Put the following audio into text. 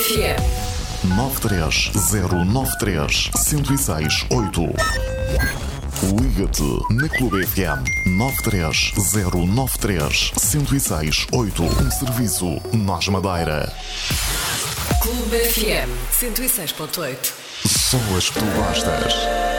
FM 93093-1068. Liga-te na Clube FM 93093-1068. Um serviço Nós Madeira. Clube FM 106.8. Só as que tu gostas.